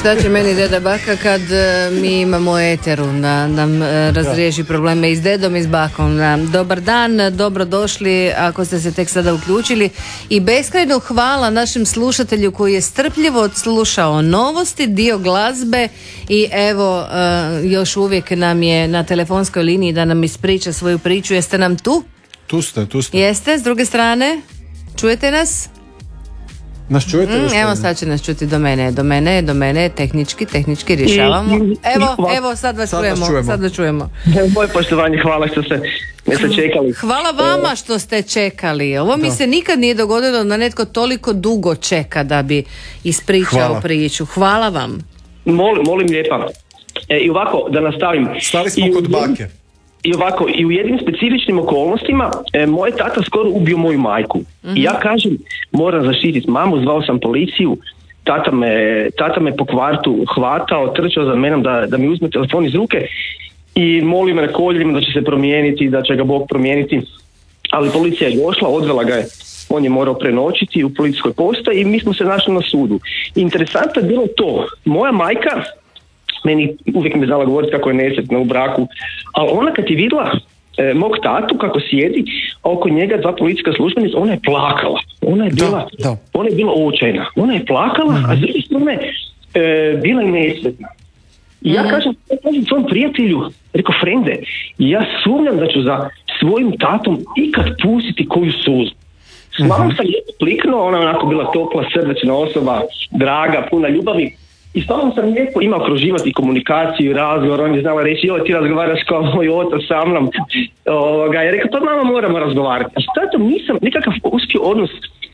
Šta će meni deda baka kad mi imamo eteru da nam razriješi probleme i s dedom i s bakom. Dobar dan, dobrodošli ako ste se tek sada uključili i beskrajno hvala našem slušatelju koji je strpljivo odslušao novosti, dio glazbe i evo još uvijek nam je na telefonskoj liniji da nam ispriča svoju priču. Jeste nam tu? Tu ste. Jeste, s druge strane? Čujete nas? Nas čujete? Evo sad će nas čuti do mene, tehnički rješavamo. Evo sad vas čujemo. Moje poštovanje, hvala što ste me čekali. Hvala vama što ste čekali. Ovo mi se nikad nije dogodilo da netko toliko dugo čeka da bi ispričao priču. Hvala vam. Molim lijepa. I ovako, da nastavim. Stali smo kod bake. I ovako, i u jednim specifičnim okolnostima moj tata skoro ubio moju majku. I ja kažem, moram zaštititi mamu, zvao sam policiju, tata me po kvartu hvatao, trčao za menom da mi uzme telefon iz ruke i molim na koljima da će se promijeniti, da će ga Bog promijeniti. Ali policija je došla, odvela ga je, on je morao prenoćiti u policijskoj postaji i mi smo se našli na sudu. Interesantno je bilo to, moja majka meni uvijek mi znala govoriti kako je nesretna u braku, ali ona kad je vidjela mog tatu kako sjedi, a oko njega dva policijska službenica, ona je plakala. Ona je bila očajna. Ona je plakala, a s druge strane bila je nesretna. I ja kažem svom prijatelju, rekao, frende, ja sumnjam da ću za svojim tatom ikad pustiti koju suzu. S mamom sam lijepo kliknuo, ona je onako bila topla, srdečna osoba, draga, puna ljubavi. I s tobom sam lijepo imao kroživati komunikaciju, razgovor, on je znala reći, joj ti razgovaraš kao moj otac sa mnom. Ja rekao, pa mama moramo razgovarati. A s tatom nisam nikakav uspio odnos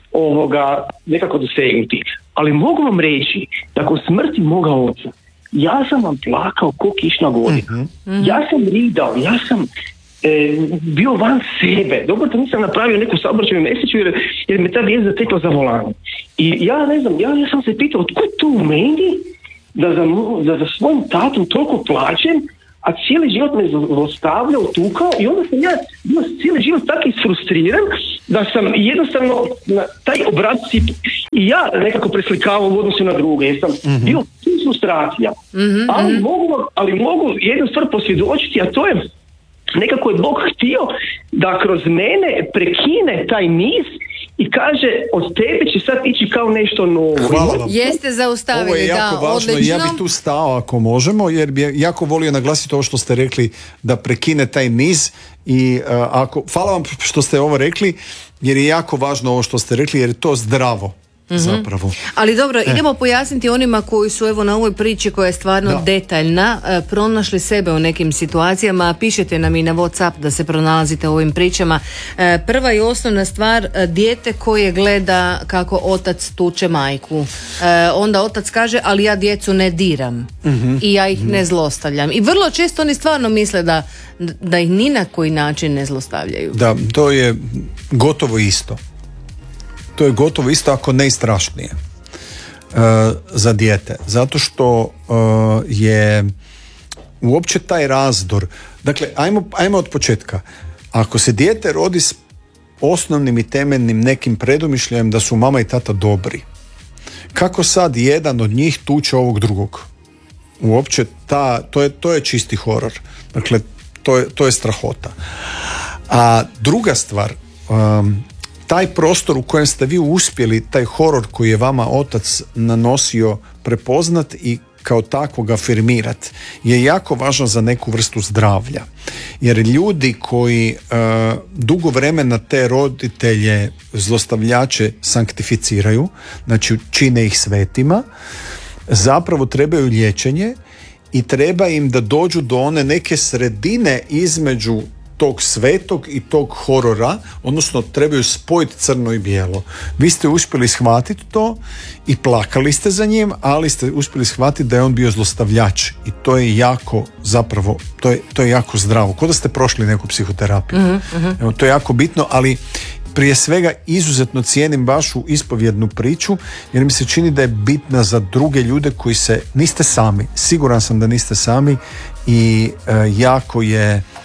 nekako dosegnuti. Ali mogu vam reći, da kod smrti moga oca, ja sam vam plakao ko kišna godina. Ja sam ridao, ja sam bio van sebe. Dobro da nisam napravio neku saobraćajnu nesreću jer me ta vijest zatekla za volanom. I ja ne znam, ja sam se pitao otkud to u meni da za svojim tatom toliko plaćem, a cijeli život me zlostavljao, tukao i onda sam ja bio cijeli život tako isfrustriran da sam jednostavno na taj obrazac i ja nekako preslikavao u odnosu na druge jer sam bio frustracija. Ali mogu jednu stvar posvjedočiti, a to je nekako je Bog htio da kroz mene prekine taj niz i kaže, od tebe će sad ići kao nešto novo. Hvala vam. Jeste zaustavili, ovo je jako važno. odlično. Ja bih tu stao ako možemo, jer bi jako volio naglasiti ovo što ste rekli, da prekine taj niz. I hvala vam što ste ovo rekli, jer je jako važno ovo što ste rekli, jer je to zdravo. Zapravo. Ali dobro, idemo pojasniti onima koji su evo na ovoj priči koja je stvarno detaljna, pronašli sebe u nekim situacijama. Pišete nam i na WhatsApp da se pronalazite u ovim pričama. Prva i osnovna stvar, dijete koje gleda kako otac tuče majku. Onda otac kaže, ali ja djecu ne diram i ja ih ne zlostavljam. I vrlo često oni stvarno misle da ih ni na koji način ne zlostavljaju. Da, to je gotovo isto. To je gotovo isto, ako ne i strašnije za dijete. Zato što je uopće taj razdor. Dakle, ajmo od početka. Ako se dijete rodi s osnovnim i temeljnim nekim predumišljajem da su mama i tata dobri, kako sad jedan od njih tuče ovog drugog? Uopće to je čisti horor. Dakle, to je strahota. A druga stvar, taj prostor u kojem ste vi uspjeli, taj horor koji je vama otac nanosio, prepoznat i kao takvog afirmirat, je jako važno za neku vrstu zdravlja. Jer ljudi koji dugo vremena te roditelje zlostavljače sanktificiraju, znači čine ih svetima, zapravo trebaju liječenje i treba im da dođu do one neke sredine između tog svetog i tog horora, odnosno trebaju spojiti crno i bijelo. Vi ste uspjeli shvatiti to i plakali ste za njim, ali ste uspjeli shvatiti da je on bio zlostavljač i to je jako, zapravo, to je jako zdravo. Kao da ste prošli neku psihoterapiju. Evo, to je jako bitno, ali prije svega izuzetno cijenim vašu ispovjednu priču, jer mi se čini da je bitna za druge ljude koji niste sami. Siguran sam da niste sami i jako je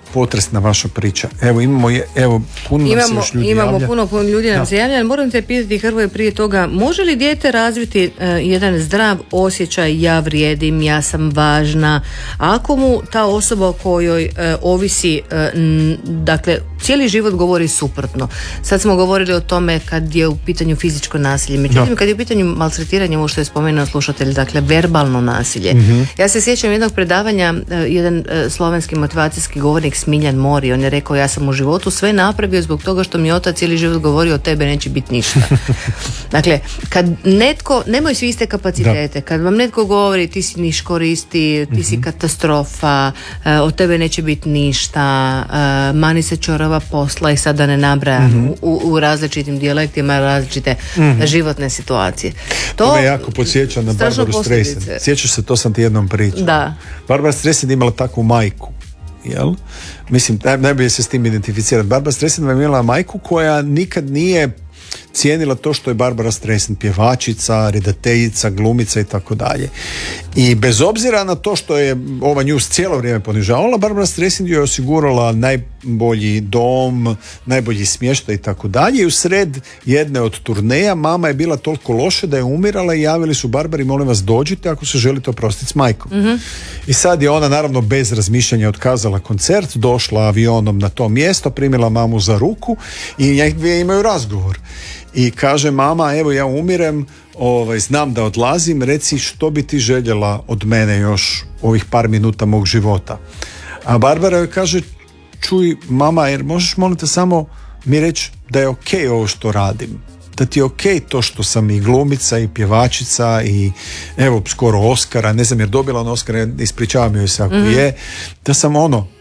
potresna vaša priča. Evo puno nam se još ljudi imamo javlja. puno ljudi nam se javlja, ali moram te pitati, Hrvoje, prije toga, može li dijete razviti jedan zdrav osjećaj ja vrijedim, ja sam važna, ako mu ta osoba o kojoj ovisi, dakle, cijeli život govori suprotno. Sad smo govorili o tome kad je u pitanju fizičko nasilje, međutim kad je u pitanju maltretiranje, ovo što je spomenuo slušatelj, dakle verbalno nasilje. Ja se sjećam jednog predavanja, jedan slovenski motivacijski govornik Smiljan Mori, on je rekao, ja sam u životu sve napravio zbog toga što mi otac cijeli život govorio, od tebe neće biti ništa. Dakle, kad netko, nemoj svi iste kapacitete, kad vam netko govori ti si niš koristi, ti si katastrofa, od tebe neće biti ništa, mani se čorava posla, i sad da ne nabrajam u različitim dijalektima različite životne situacije. To me jako podsjeća na Barbaru Streisand. Sjećaš se, to sam ti jednom pričao. Da. Barbara Streisand imala takvu majku, jel? Mislim, najbolje se s tim identificirati. Barbara Streisand je imala majku koja nikad nije cijenila to što je Barbara Streisand pjevačica, redateljica, glumica i tako dalje. I bez obzira na to što je ova nju cijelo vrijeme ponižavala, Barbara Streisand je osigurala najbolji dom, najbolji smještaj i tako dalje. I u sred jedne od turneja mama je bila toliko loše da je umirala i javili su Barbari, molim vas dođite ako se želite oprostiti s majkom. I sad je ona naravno bez razmišljanja otkazala koncert, došla avionom na to mjesto, primila mamu za ruku i njih dvije imaju razgovor. I kaže mama, evo ja umirem, znam da odlazim, reci što bi ti željela od mene još ovih par minuta mog života. A Barbara joj kaže, čuj mama, jer možeš molim te samo mi reći da je okej ovo što radim, da ti je okej to što sam i glumica i pjevačica i evo skoro Oscara, ne znam jer dobila on Oscara, ispričavam joj se ako je, da sam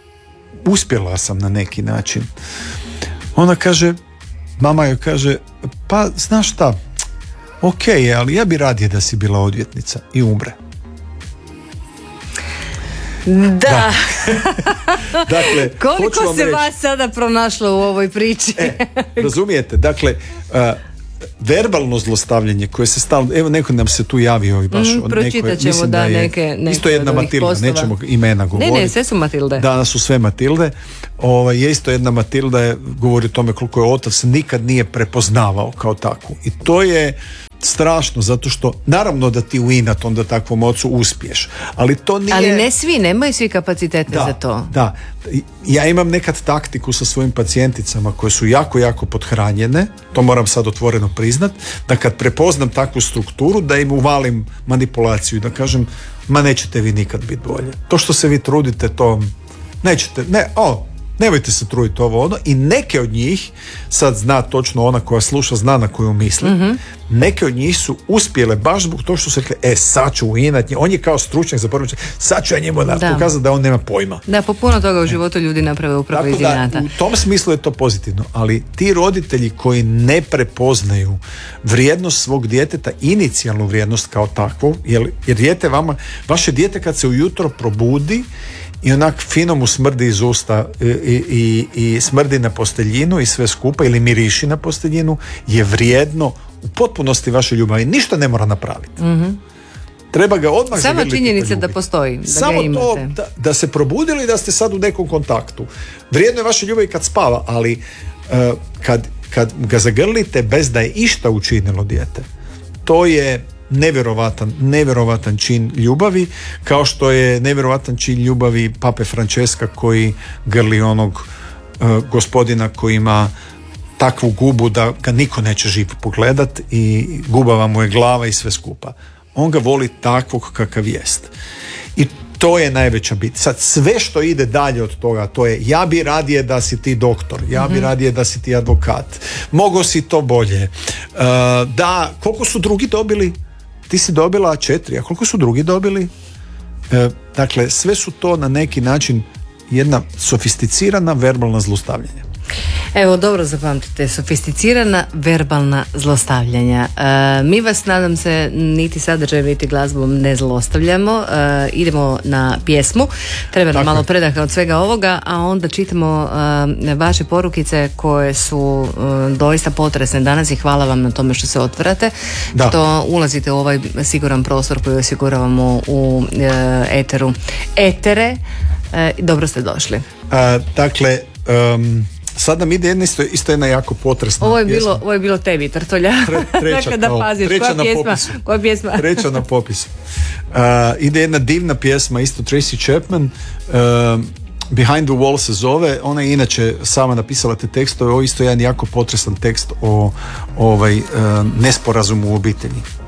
uspjela sam na neki način. Ona kaže, mama joj kaže, pa znaš šta, okej, ali ja bi radije da si bila odvjetnica i umre. Da. Dakle, koliko se vas sada pronašlo u ovoj priči? Razumijete, dakle, verbalno zlostavljanje koje se stalno, evo neko nam se tu javio i baš pročitat ćemo neke isto jedna Matilda, nećemo imena govoriti. Ne, sve su Matilde. Danas su sve Matilde. Je isto jedna Matilda govori o tome koliko je otac nikad nije prepoznavao kao takvu. I to je strašno, zato što naravno da ti u inat onda takvom ocu uspiješ, ali to nije... Ali ne svi, nemaju svi kapacitete za to. Da, ja imam nekad taktiku sa svojim pacijenticama koje su jako, jako pothranjene, to moram sad otvoreno priznat, da kad prepoznam takvu strukturu, da im uvalim manipulaciju i da kažem, ma nećete vi nikad biti bolje. To što se vi trudite, to nećete, nemojte se truditi ovo ono. I neke od njih, sad zna točno ona koja sluša, zna na koju misli, neke od njih su uspjele baš zbog toga što su rekli, sad ću uinat, on je kao stručnjak za poručenje, sad ću ja njemu pokazati da on nema pojma. Da, po puno toga u životu ljudi naprave upravo iz inata. U tom smislu je to pozitivno, ali ti roditelji koji ne prepoznaju vrijednost svog djeteta, inicijalnu vrijednost kao takvu, jer dijete vaše dijete kad se ujutro probudi i onak fino mu smrdi iz usta i smrdi na posteljinu i sve skupa ili miriši na posteljinu, je vrijedno u potpunosti vaše ljubavi. Ništa ne mora napraviti. Treba ga odmah sama činjenica da postoji, da samo ga imate. To da se probudili, da ste sad u nekom kontaktu. Vrijedno je vaše ljubavi kad spava, ali kad ga zagrlite bez da je išta učinilo dijete, to je nevjerovatan čin ljubavi, kao što je nevjerovatan čin ljubavi pape Francesca koji grli onog gospodina koji ima takvu gubu da ga niko neće živ pogledat i gubava mu je glava i sve skupa. On ga voli takvog kakav jest. I to je najveća bit. Sad sve što ide dalje od toga, to je ja bi radije da si ti doktor, ja bi radije da si ti advokat, mogo si to bolje. Da, koliko su drugi dobili? Ti si dobila 4, a koliko su drugi dobili? Dakle, sve su to na neki način jedna sofisticirana verbalna zlostavljanja. Evo, dobro zapamtite, sofisticirana verbalna zlostavljanja. Mi vas, nadam se, niti sadržajem, niti glazbom ne zlostavljamo. Idemo na pjesmu. Treba nam malo predaha od svega ovoga, a onda čitamo vaše porukice koje su doista potresne danas i hvala vam na tome što se otvarate, što ulazite u ovaj siguran prostor koji osiguravamo u etere Dobro ste došli. Dakle, sad nam ide isto jedna jako potresna pjesma. Ovo je bilo tebi, Trtolja. Treća, da paziš, koja pjesma? Treća na popisu. Ide jedna divna pjesma, isto Tracy Chapman, Behind the Wall se zove. Ona je inače sama napisala te tekstove. Ovo isto jedan jako potresan tekst o nesporazumu u obitelji.